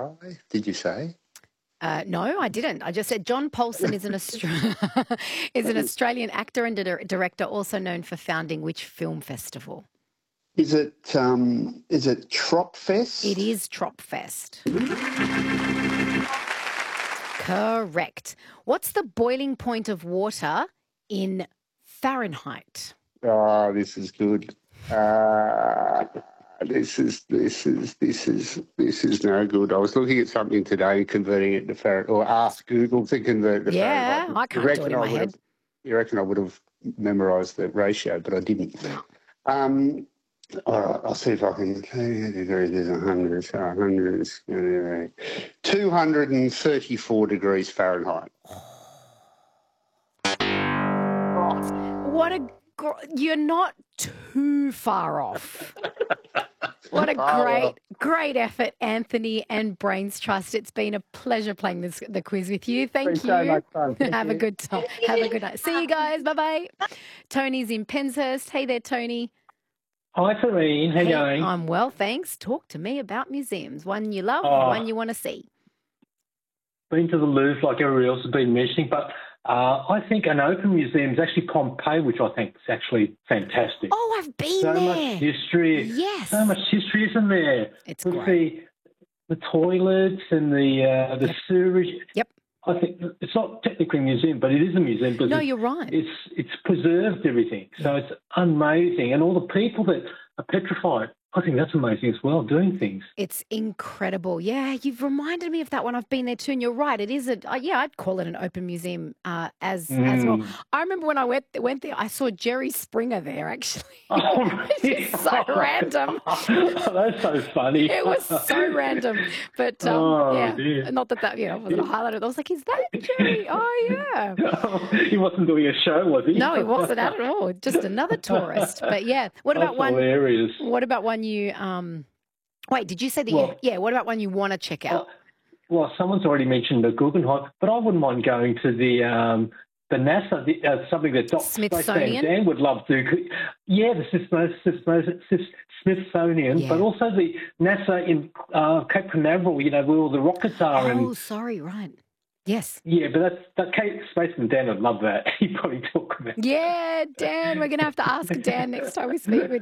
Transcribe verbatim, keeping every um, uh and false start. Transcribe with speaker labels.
Speaker 1: guy, did you say?
Speaker 2: Uh, no, I didn't. I just said John Paulson is an Austra- is an Australian actor and dir- director, also known for founding which film festival?
Speaker 1: Is it um, is it Tropfest?
Speaker 2: It is Tropfest. Correct. What's the boiling point of water in Fahrenheit?
Speaker 1: Oh, this is good. Uh, this is this is this is this is no good. I was looking at something today and converting it to Fahrenheit, or asked Google to convert it to
Speaker 2: Yeah,
Speaker 1: Fahrenheit.
Speaker 2: I can't do it in my
Speaker 1: I would
Speaker 2: head.
Speaker 1: have, you reckon I would have memorised the ratio, but I didn't. Um, all right, I'll see if I can. There's a hundred, so a hundred, two hundred and thirty-four degrees Fahrenheit.
Speaker 2: What a gr- you're not too far off. What a
Speaker 1: Oh,
Speaker 2: great,
Speaker 1: well.
Speaker 2: great effort, Anthony and Brains Trust. It's been a pleasure playing this the quiz with you. Thank
Speaker 1: Been
Speaker 2: you.
Speaker 1: so much fun. Thank
Speaker 2: Have a
Speaker 1: you.
Speaker 2: good time. Have a good night. See you guys. Bye bye. Tony's in Penshurst. Hey there, Tony.
Speaker 3: Hi, Serene. How you
Speaker 2: Hey,
Speaker 3: going?
Speaker 2: I'm well, thanks. Talk to me about museums. One you love,
Speaker 3: Oh.
Speaker 2: one you want to see.
Speaker 3: Been to the Louvre like everybody else has been mentioning, but uh, I think an open museum is actually Pompeii, which I think is actually fantastic.
Speaker 2: Oh, I've been
Speaker 3: so
Speaker 2: there.
Speaker 3: much history.
Speaker 2: Yes.
Speaker 3: So much history, isn't there?
Speaker 2: It's
Speaker 3: With
Speaker 2: great.
Speaker 3: the the toilets and the uh, the
Speaker 2: Yep.
Speaker 3: sewage.
Speaker 2: Yep.
Speaker 3: I think it's not technically a museum, but it is a museum because
Speaker 2: No,
Speaker 3: it's,
Speaker 2: you're right.
Speaker 3: it's it's preserved everything. So it's amazing, and all the people that are petrified. I think that's amazing as well, doing things.
Speaker 2: It's incredible. Yeah, you've reminded me of that one. I've been there too, and you're right. It is a uh, yeah. I'd call it an open museum uh, as as well.
Speaker 3: Mm.
Speaker 2: I remember when I went went there, I saw Jerry Springer there. Actually,
Speaker 3: Oh,
Speaker 2: it's so random.
Speaker 3: That's so funny.
Speaker 2: It was so random, but um,
Speaker 3: Oh,
Speaker 2: yeah,
Speaker 3: dear.
Speaker 2: not that that you know wasn't a highlight. I was like, is that Jerry? Oh yeah.
Speaker 3: He wasn't doing a show, was he?
Speaker 2: No, he wasn't at all. Just another tourist. But yeah, what about
Speaker 3: That's
Speaker 2: one?
Speaker 3: hilarious.
Speaker 2: What about one you um? Wait, did you say that? you,
Speaker 3: Well-
Speaker 2: yeah. What about one you want to check out?
Speaker 3: Well, someone's already mentioned the Guggenheim, but I wouldn't mind going to the um, the NASA, the, uh, something that Doctor
Speaker 2: Smithsonian?
Speaker 3: Dan would love to. Yeah, the Smithsonian, Smithsonian,
Speaker 2: Yeah.
Speaker 3: but also the NASA in uh, Cape Canaveral. You know, where all the rockets are.
Speaker 2: Oh,
Speaker 3: and
Speaker 2: sorry, right. Yes.
Speaker 3: yeah, but that's that. Kate Spaceman Dan would love that. He'd probably talk about.
Speaker 2: Yeah, Dan, we're going to have to ask Dan next time we speak with